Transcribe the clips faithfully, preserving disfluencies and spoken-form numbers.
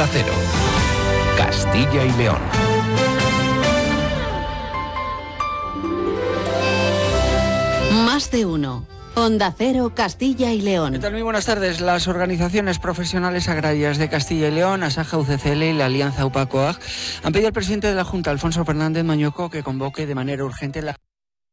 Onda Cero, Castilla y León. Más de uno. Onda Cero, Castilla y León. ¿Qué tal? Muy buenas tardes. Las organizaciones profesionales agrarias de Castilla y León, Asaja, U C C L y la Alianza UPA-COAG han pedido al presidente de la Junta, Alfonso Fernández Mañueco, que convoque de manera urgente la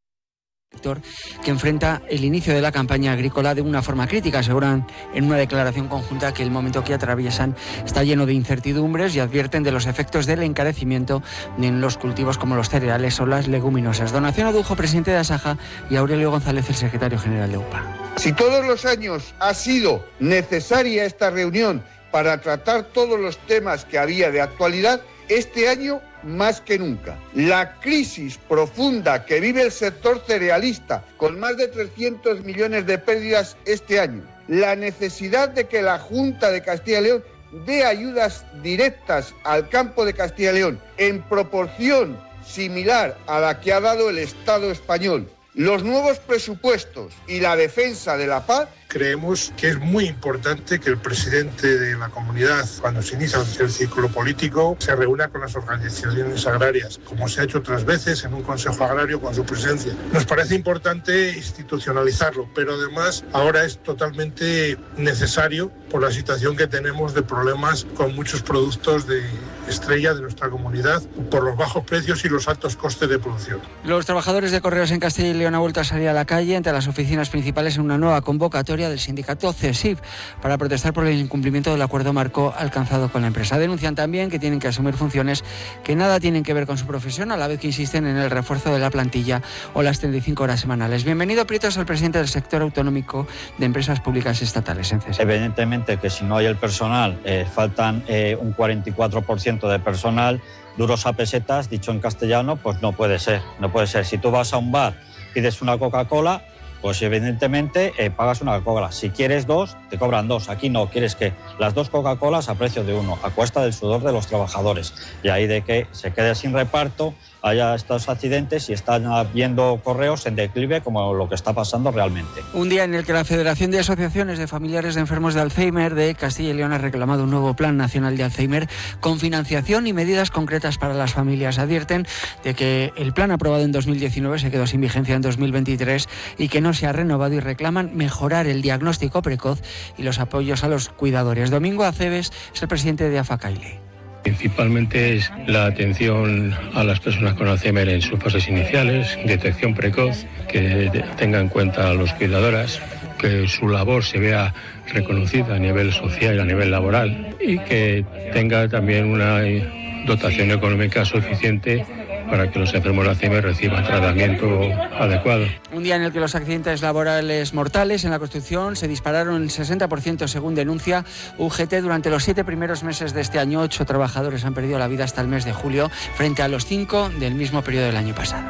sector que enfrenta el inicio de la campaña agrícola de una forma crítica. Aseguran en una declaración conjunta que el momento que atraviesan está lleno de incertidumbres y advierten de los efectos del encarecimiento en los cultivos como los cereales o las leguminosas. Donación Adujo, presidente de Asaja, y Aurelio González, el secretario general de UPA. Si todos los años ha sido necesaria esta reunión para tratar todos los temas que había de actualidad, este año más que nunca. La crisis profunda que vive el sector cerealista, con más de trescientos millones de pérdidas este año. La necesidad de que la Junta de Castilla y León dé ayudas directas al campo de Castilla y León en proporción similar a la que ha dado el Estado español. Los nuevos presupuestos y la defensa de la paz. Creemos que es muy importante que el presidente de la comunidad, cuando se inicia el ciclo político, se reúna con las organizaciones agrarias, como se ha hecho otras veces en un consejo agrario con su presencia. Nos parece importante institucionalizarlo, pero además ahora es totalmente necesario por la situación que tenemos de problemas con muchos productos de estrella de nuestra comunidad, por los bajos precios y los altos costes de producción. Los trabajadores de Correos en Castilla y León han vuelto a salir a la calle ante las oficinas principales en una nueva convocatoria del sindicato CESIF para protestar por el incumplimiento del acuerdo marco alcanzado con la empresa. Denuncian también que tienen que asumir funciones que nada tienen que ver con su profesión, a la vez que insisten en el refuerzo de la plantilla o las treinta y cinco horas semanales. Bienvenido, Prieto, es el presidente del sector autonómico de empresas públicas estatales en CESIF. Evidentemente que si no hay el personal, eh, faltan eh, un cuarenta y cuatro por ciento de personal, duros a pesetas, dicho en castellano, pues no puede ser, no puede ser. Si tú vas a un bar, pides una Coca-Cola, pues evidentemente eh, pagas una Coca-Cola. Si quieres dos, te cobran dos. Aquí no, quieres que las dos Coca-Colas a precio de uno, a cuesta del sudor de los trabajadores. Y ahí de que se quede sin reparto, haya estos accidentes y están habiendo Correos en declive como lo que está pasando realmente. Un día en el que la Federación de Asociaciones de Familiares de Enfermos de Alzheimer de Castilla y León ha reclamado un nuevo Plan Nacional de Alzheimer con financiación y medidas concretas para las familias. Advierten de que el plan aprobado en dos mil diecinueve se quedó sin vigencia en dos mil veintitrés y que no se ha renovado, y reclaman mejorar el diagnóstico precoz y los apoyos a los cuidadores. Domingo Aceves es el presidente de AFACAILE. Principalmente es la atención a las personas con Alzheimer en sus fases iniciales, detección precoz, que tenga en cuenta a los cuidadoras, que su labor se vea reconocida a nivel social y a nivel laboral y que tenga también una dotación económica suficiente para que los enfermos de Alzheimer reciban tratamiento adecuado. Un día en el que los accidentes laborales mortales en la construcción se dispararon el sesenta por ciento según denuncia U G T. Durante los siete primeros meses de este año, ocho trabajadores han perdido la vida hasta el mes de julio, frente a los cinco del mismo periodo del año pasado.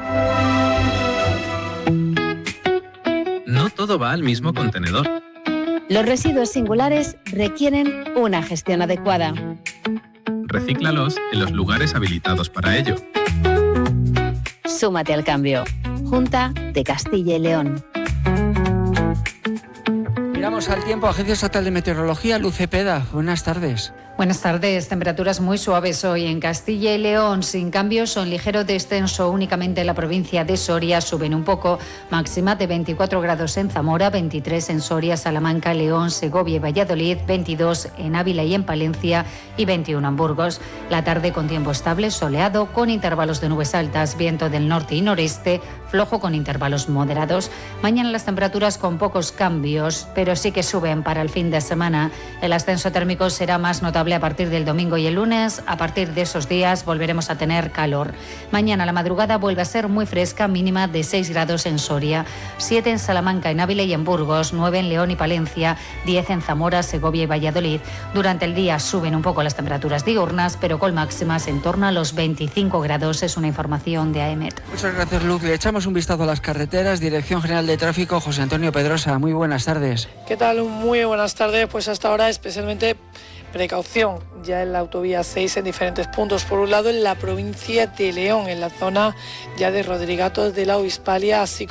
No todo va al mismo contenedor. Los residuos singulares requieren una gestión adecuada. Recíclalos en los lugares habilitados para ello. Súmate al cambio. Junta de Castilla y León. Miramos al tiempo. Agencia Estatal de Meteorología, Luz Cepeda. Buenas tardes. Buenas tardes. Temperaturas muy suaves hoy en Castilla y León. Sin cambios, son ligero descenso únicamente en la provincia de Soria. Suben un poco. Máxima de veinticuatro grados en Zamora, veintitrés en Soria, Salamanca, León, Segovia y Valladolid, veintidós en Ávila y en Palencia y veintiuno en Burgos. La tarde con tiempo estable, soleado, con intervalos de nubes altas, viento del norte y noreste, flojo con intervalos moderados. Mañana las temperaturas con pocos cambios, pero sí que suben para el fin de semana. El ascenso térmico será más notable a partir del domingo y el lunes. A partir de esos días volveremos a tener calor. Mañana la madrugada vuelve a ser muy fresca, mínima de seis grados en Soria, siete en Salamanca, en Ávila y en Burgos, nueve en León y Palencia, diez en Zamora, Segovia y Valladolid. Durante el día suben un poco las temperaturas diurnas, pero con máximas en torno a los veinticinco grados. Es una información de AEMET. Muchas gracias, Luz. Le echamos un vistazo a las carreteras. Dirección General de Tráfico, José Antonio Pedrosa. Muy buenas tardes. ¿Qué tal? Muy buenas tardes. Pues hasta ahora especialmente precaución ya en la autovía seis en diferentes puntos. Por un lado en la provincia de León, en la zona ya de Rodrigatos de la Ohispalia, así